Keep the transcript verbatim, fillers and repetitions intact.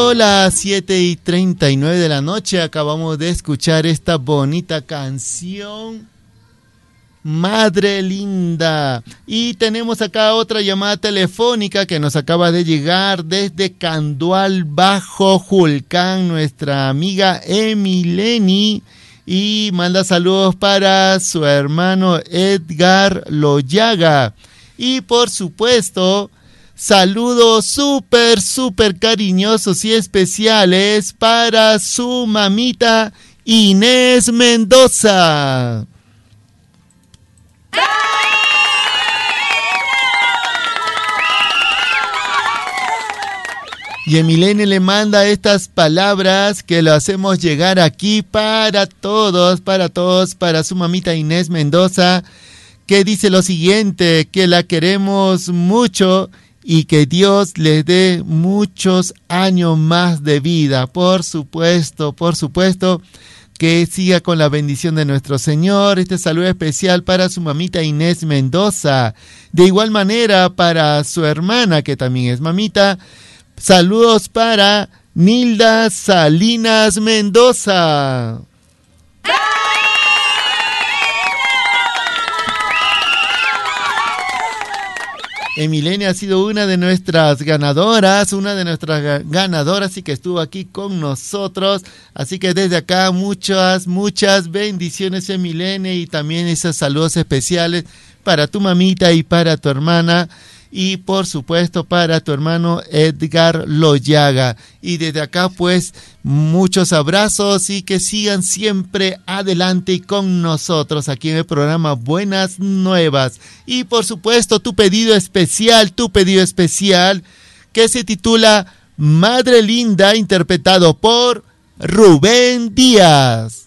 Las siete y treinta y nueve de la noche acabamos de escuchar esta bonita canción, Madre Linda. Y tenemos acá otra llamada telefónica que nos acaba de llegar desde Candual Bajo Julcán, nuestra amiga Emileni, y manda saludos para su hermano Edgar Loyaga. Y por supuesto, saludos súper, súper cariñosos y especiales para su mamita Inés Mendoza. Y Emilene le manda estas palabras que lo hacemos llegar aquí para todos, para todos, para su mamita Inés Mendoza, que dice lo siguiente: que la queremos mucho y que Dios le dé muchos años más de vida. Por supuesto, por supuesto, que siga con la bendición de nuestro Señor. Este saludo especial para su mamita Inés Mendoza. De igual manera para su hermana, que también es mamita. Saludos para Nilda Salinas Mendoza. Emilene ha sido una de nuestras ganadoras, una de nuestras ganadoras y que estuvo aquí con nosotros. Así que desde acá muchas, muchas bendiciones, Emilene, y también esos saludos especiales para tu mamita y para tu hermana. Y por supuesto para tu hermano Edgar Loyaga. Y desde acá pues muchos abrazos y que sigan siempre adelante y con nosotros aquí en el programa Buenas Nuevas. Y por supuesto tu pedido especial, tu pedido especial que se titula Madre Linda, interpretado por Rubén Díaz.